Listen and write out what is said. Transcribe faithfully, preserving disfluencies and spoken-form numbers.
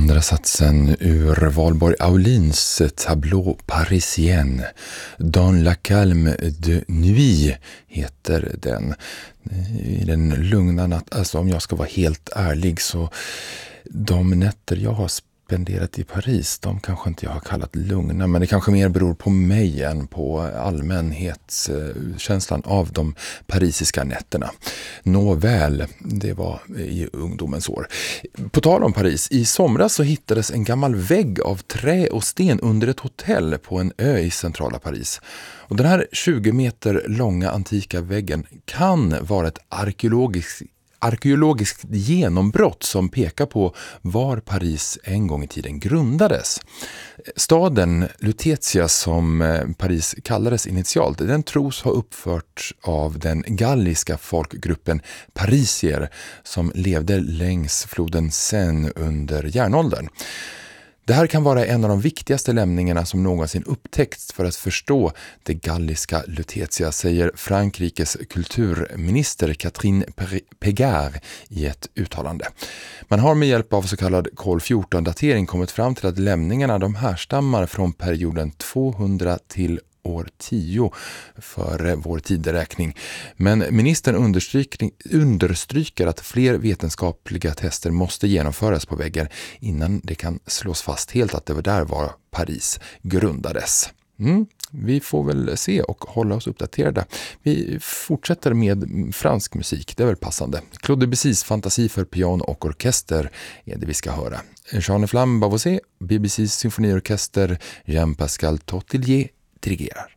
andra satsen ur Valborg Aulins Tableau Parisienne. Dans la calme de nuit heter den. I den lugna natt, alltså om jag ska vara helt ärlig så de nätter jag har spenderat i Paris, de kanske inte jag har kallat lugna, men det kanske mer beror på mig än på allmänhetskänslan av de parisiska nätterna. Nåväl, det var i ungdomens år. På tal om Paris, i somras så hittades en gammal vägg av trä och sten under ett hotell på en ö i centrala Paris. Och den här tjugo meter långa antika väggen kan vara ett arkeologiskt arkeologiskt genombrott som pekar på var Paris en gång i tiden grundades. Staden Lutetia, som Paris kallades initialt, den tros ha uppförts av den galliska folkgruppen parisier som levde längs floden Seine under järnåldern. Det här kan vara en av de viktigaste lämningarna som någonsin upptäckts för att förstå det galliska Lutetia, säger Frankrikes kulturminister Catherine Pégard i ett uttalande. Man har med hjälp av så kallad kol fjorton-datering kommit fram till att lämningarna de härstammar från perioden tvåhundra till år tio för vår tideräkning. Men ministern understryker, understryker att fler vetenskapliga tester måste genomföras på väggen innan det kan slås fast helt att det var där var Paris grundades. Mm, vi får väl se och hålla oss uppdaterade. Vi fortsätter med fransk musik, det är väl passande. Claude Debussys fantasi för piano och orkester är det vi ska höra. Jean Flamme Bavoisé, B B C:s symfoniorkester, Jean-Pascal Totilier dirigerar.